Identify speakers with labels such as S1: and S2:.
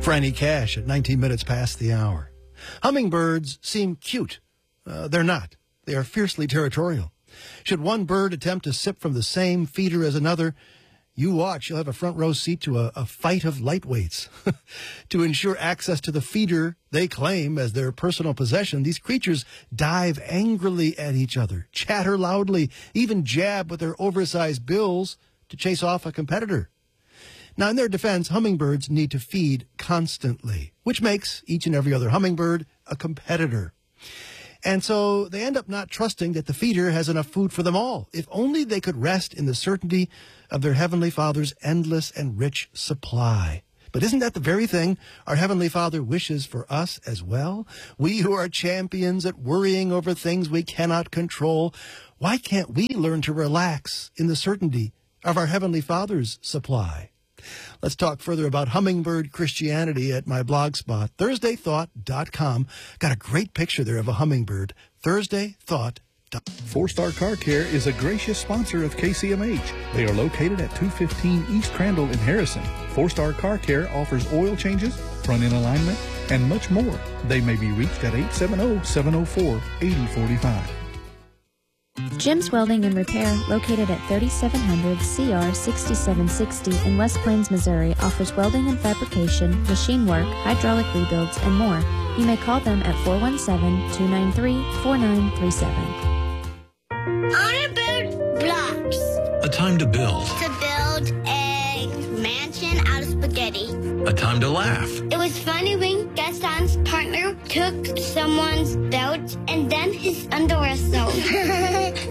S1: Franny Cash at 19 minutes past the hour. Hummingbirds seem cute. They're not. They are fiercely territorial. Should one bird attempt to sip from the same feeder as another, you watch, you'll have a front row seat to a fight of lightweights. To ensure access to the feeder they claim as their personal possession, these creatures dive angrily at each other, chatter loudly, even jab with their oversized bills to chase off a competitor. Now, in their defense, hummingbirds need to feed constantly, which makes each and every other hummingbird a competitor. And so they end up not trusting that the feeder has enough food for them all. If only they could rest in the certainty of their Heavenly Father's endless and rich supply. But isn't that the very thing our Heavenly Father wishes for us as well? We who are champions at worrying over things we cannot control, why can't we learn to relax in the certainty of our Heavenly Father's supply? Let's talk further about hummingbird Christianity at my blog spot, thursdaythought.com. Got a great picture there of a hummingbird, thursdaythought.com.
S2: Four Star Car Care is a gracious sponsor of KCMH. They are located at 215 East Crandall in Harrison. Four Star Car Care offers oil changes, front-end alignment, and much more. They may be reached at 870-704-8045.
S3: Jim's Welding and Repair, located at 3700 CR 6760 in West Plains, Missouri, offers welding and fabrication, machine work, hydraulic rebuilds, and more. You may call them at 417-293-4937.
S4: I want to build blocks.
S5: A time to build.
S4: To build a mansion out of spaghetti.
S5: A time to laugh.
S4: It was funny when Gaston's partner took someone's belt and then his underwear sewed.